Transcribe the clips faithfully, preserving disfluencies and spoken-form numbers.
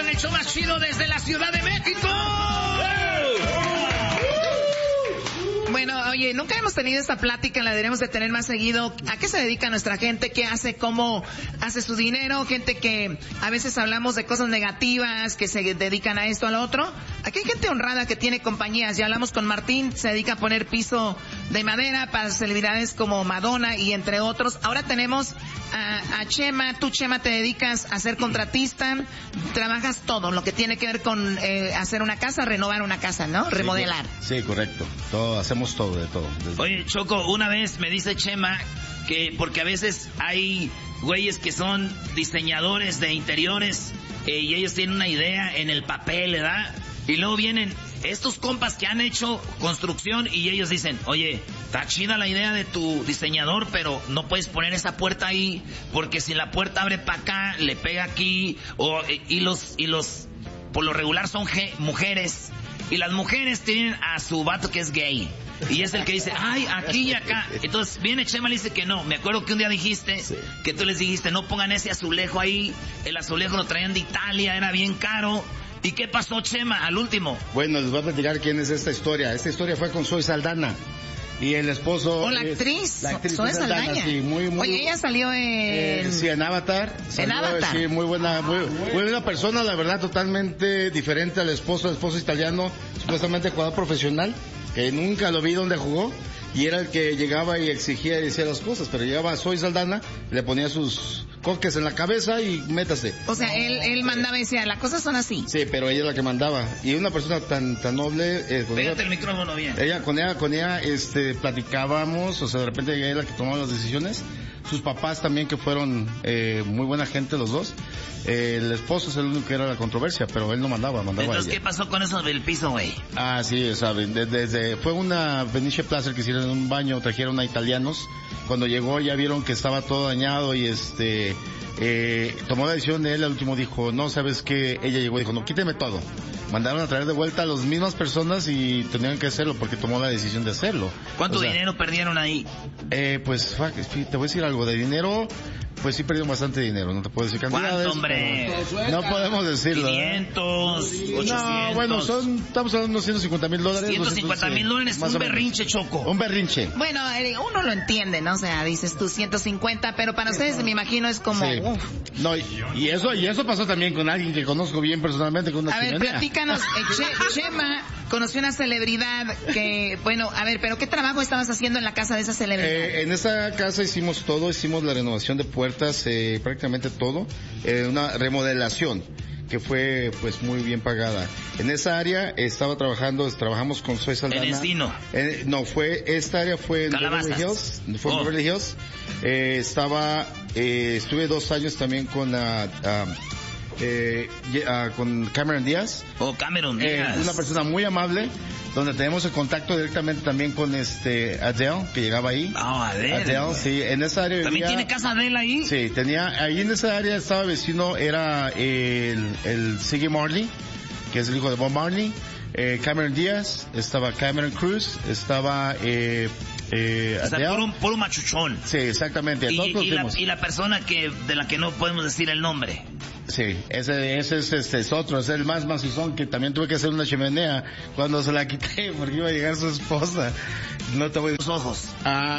con el show más chido desde la Ciudad de México. Bueno, oye, nunca hemos tenido esta plática, la deberemos de tener más seguido. ¿A qué se dedica nuestra gente? ¿Qué hace? ¿Cómo hace su dinero? Gente que a veces hablamos de cosas negativas, que se dedican a esto, a lo otro. Aquí hay gente honrada que tiene compañías. Ya hablamos con Martín, se dedica a poner piso de madera para celebridades como Madonna y entre otros. Ahora tenemos a, a Chema. Tú, Chema, te dedicas a ser contratista. Trabajas todo lo que tiene que ver con eh, hacer una casa, renovar una casa, ¿no? Remodelar. Sí, correcto. Todo, hacemos todo, de todo. Desde... Oye, Choco, una vez me dice Chema que porque a veces hay güeyes que son diseñadores de interiores eh, y ellos tienen una idea en el papel, ¿verdad? Y luego vienen estos compas que han hecho construcción y ellos dicen, oye, está chida la idea de tu diseñador, pero no puedes poner esa puerta ahí porque si la puerta abre para acá, le pega aquí, o y los y los por lo regular son ge, mujeres. Y las mujeres tienen a su vato que es gay. Y es el que dice, ay, aquí y acá. Entonces viene Chema y le dice que no. Me acuerdo que un día dijiste, sí, que tú les dijiste, no pongan ese azulejo ahí. El azulejo lo traían de Italia, era bien caro. ¿Y qué pasó, Chema, al último? Bueno, les voy a platicar quién es esta historia. Esta historia fue con Zoe Saldana. Y el esposo... ¿O la actriz? La actriz Zoe Saldana. Sí, muy, muy... Oye, ella salió en... Eh, sí, en Avatar. En Avatar. Sí, muy buena, muy, muy buena persona, la verdad, totalmente diferente al esposo, el esposo italiano, supuestamente jugador profesional, que nunca lo vi donde jugó, y era el que llegaba y exigía y decía las cosas, pero llegaba Zoe Saldana, le ponía sus coques en la cabeza y métase. O sea, él, él mandaba y decía, las cosas son así. Sí, pero ella es la que mandaba. Y una persona tan, tan noble... Eh, Pégate ella, el micrófono bien. Ella, con ella, con ella, este, platicábamos, o sea, de repente ella era la que tomaba las decisiones. Sus papás también, que fueron, eh, muy buena gente los dos. Eh, el esposo es el único que era la controversia, pero él no mandaba, mandaba Entonces, ella. ¿qué pasó con eso del piso, güey? Ah, sí, saben, desde, desde, fue una Venice Plaza que hicieron en un baño, trajeron a italianos. Cuando llegó ya vieron que estaba todo dañado y este, eh, tomó la decisión de él, al último dijo, no, ¿sabes qué? Ella llegó y dijo, no, quíteme todo. Mandaron a traer de vuelta a las mismas personas y tenían que hacerlo porque tomó la decisión de hacerlo. ¿Cuánto o sea, dinero perdieron ahí? Eh, pues, te voy a decir algo, de dinero, pues sí perdieron bastante dinero, no te puedo decir cantidades. ¿Cuánto, hombre? No podemos decirlo. quinientos, ochocientos. No, bueno, son, estamos hablando de unos ciento cincuenta mil dólares. ciento cincuenta mil dólares, un berrinche, Choco. Un berrinche. Bueno, uno lo entiende, ¿no? O sea, dices tú ciento cincuenta, pero para ustedes me imagino es como... Sí. Uf. No, y, y eso y eso pasó también con alguien que conozco bien personalmente, con una A ver, chimenea. platícanos, eh, che, Chema conoció una celebridad que, bueno, a ver, pero ¿qué trabajo estabas haciendo en la casa de esa celebridad? Eh, en esa casa hicimos todo, hicimos la renovación de puertas, eh, prácticamente todo, eh, una remodelación que fue pues muy bien pagada. En esa área estaba trabajando, trabajamos con Zoe Saldana. ¿En Encino? Eh, no, fue, esta área fue en Calabazas. Beverly Hills, fue en Oh. Beverly Hills. Eh, estaba, eh, estuve dos años también con la, uh, eh, uh, con Cameron Díaz. Oh, Cameron Díaz. Eh, una persona muy amable, donde tenemos el contacto directamente también con este Adele, que llegaba ahí. Oh, Adele. Adele, sí, en esa área ¿También vivía, tiene casa Adele ahí? Sí, tenía, ahí en esa área estaba vecino, era el, el Ziggy Marley, que es el hijo de Bob Marley, eh, Cameron Díaz, estaba Cameron Cruz, estaba, eh, eh, O sea, Adele. puro, puro machuchón. Sí, exactamente. Y, todos y, los y, la, vimos. y la persona que de la que no podemos decir el nombre. Sí, ese, ese es, este, es otro, es el más macizón, que también tuve que hacer una chimenea cuando se la quité porque iba a llegar su esposa. No te voy a Los ojos. Ah,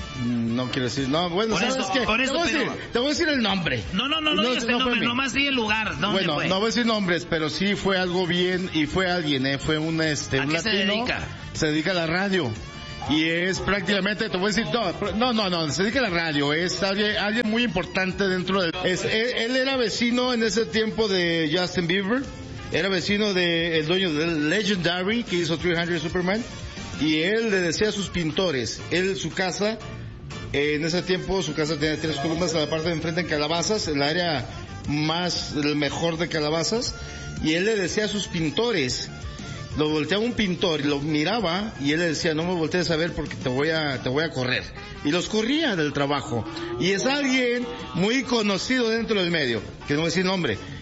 no quiero decir, no, bueno, Por ¿sabes eso- qué? por eso, te, voy a pero- decir, te voy a decir el nombre. No, no, no, no, No, digas no el fue nombre, mi. nomás di el lugar. ¿Dónde Bueno, fue? no voy a decir nombres, pero sí fue algo bien, y fue alguien, eh, fue un, este, ¿A un qué se latino. dedica? Se dedica a la radio. Y es prácticamente, te voy a decir, no, no, no, no, se dedica a la radio, es alguien, alguien muy importante dentro de, es, él, él era vecino en ese tiempo de Justin Bieber, era vecino de el dueño de Legendary, que hizo trescientos Superman, y él le decía a sus pintores, él, su casa, eh, en ese tiempo su casa tenía tres columnas a la parte de enfrente en Calabazas, en el área más, el mejor de Calabazas, y él le decía a sus pintores, lo volteaba un pintor y lo miraba y él le decía, no me voltees a ver porque te voy a, te voy a correr. Y los corría del trabajo. Y es alguien muy conocido dentro del medio, que no voy a decir nombre.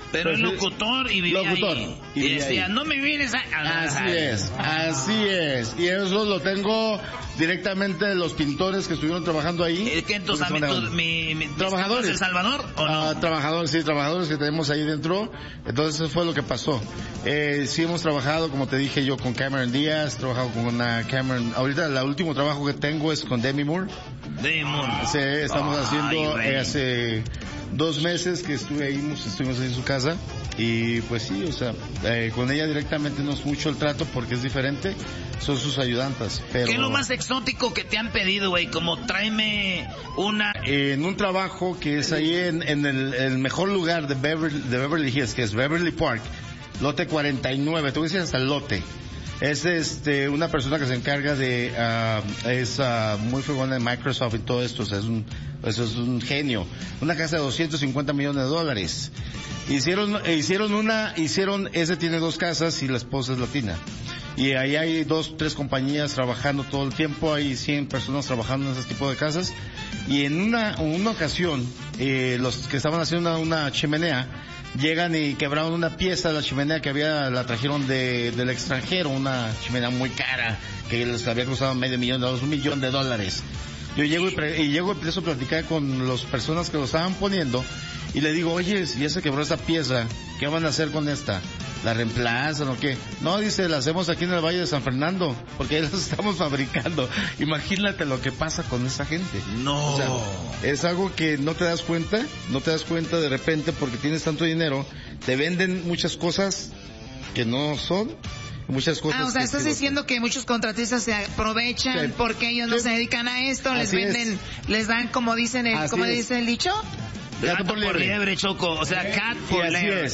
Pero el locutor y vivía locutor, ahí. Y, y decía, ahí. No me vienes a... Así es, así es. Y eso lo tengo directamente de los pintores que estuvieron trabajando ahí. ¿El que entonces mi, mi, trabajadores? ¿El Salvador o no? Uh, trabajadores, sí, trabajadores que tenemos ahí dentro. Entonces eso fue lo que pasó. Eh, sí hemos trabajado, como te dije yo, con Cameron Díaz, trabajado con una Cameron... Ahorita el último trabajo que tengo es con Demi Moore. Demi Moore. Sí, estamos oh, haciendo ay, eh, hace dos meses que estuve ahí, estuvimos ahí en su casa. Y pues sí, o sea, eh, con ella directamente no es mucho el trato porque es diferente, son sus ayudantas. Pero... ¿Qué es lo más exótico que te han pedido, güey? Como tráeme una... En un trabajo que es ahí en, en el, el mejor lugar de Beverly, de Beverly Hills, que es Beverly Park, lote cuarenta y nueve, te voy a decir hasta el lote. Es este una persona que se encarga de, uh, es uh, muy fregona de Microsoft y todo esto, o sea, es un, eso es un genio. Una casa de doscientos cincuenta millones de dólares. Hicieron, hicieron una, hicieron, ese tiene dos casas y la esposa es latina. Y ahí hay dos, tres compañías trabajando todo el tiempo, hay cien personas trabajando en ese tipo de casas. Y en una, en una ocasión, eh, los que estaban haciendo una, una chimenea, llegan y quebraron una pieza de la chimenea que había, la trajeron de, del extranjero, una chimenea muy cara, que les había costado medio millón de dólares, un millón de dólares. Yo llego y, pre, y llego y empiezo a platicar con las personas que lo estaban poniendo, y le digo, oye, ya se quebró esta pieza, ¿qué van a hacer con esta? ¿La reemplazan o qué? No, dice, la hacemos aquí en el Valle de San Fernando, porque ahí las estamos fabricando. Imagínate lo que pasa con esa gente. No. O sea, es algo que no te das cuenta, no te das cuenta de repente porque tienes tanto dinero, te venden muchas cosas que no son, muchas cosas. Ah, o sea, estás sí diciendo son. Que muchos contratistas se aprovechan sí. porque ellos no sí. se dedican a esto, les Así venden, es. les dan como dicen el, como dice el dicho. Gato por liebre. liebre, Choco. O sea, cat for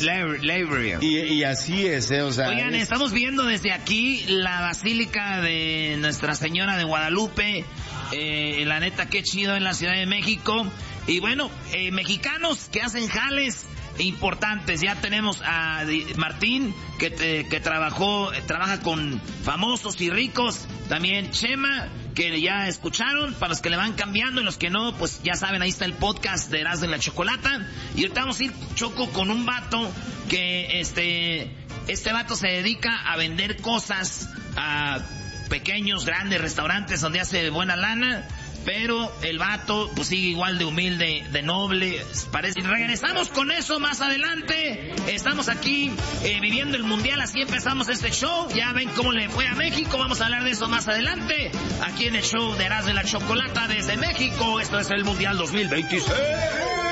liebre. Y, y así es, eh, o sea. Oigan, es... estamos viendo desde aquí la Basílica de Nuestra Señora de Guadalupe. Eh, la neta, qué chido en la Ciudad de México. Y bueno, eh, mexicanos que hacen jales importantes. Ya tenemos a Martín, que, te, que trabajó, trabaja con famosos y ricos. También Chema, que ya escucharon, para los que le van cambiando y los que no, pues ya saben, ahí está el podcast de Erasmo y la Chocolata. Y ahorita vamos a ir, Choco, con un vato que este, este vato se dedica a vender cosas a pequeños, grandes restaurantes donde hace buena lana. Pero el vato, pues sigue igual de humilde, de noble, parece. Regresamos con eso más adelante. Estamos aquí eh, viviendo el mundial, así empezamos este show. Ya ven cómo le fue a México, vamos a hablar de eso más adelante. Aquí en el show de Erasmo y la Chocolata desde México. Esto es el Mundial dos mil veintiséis.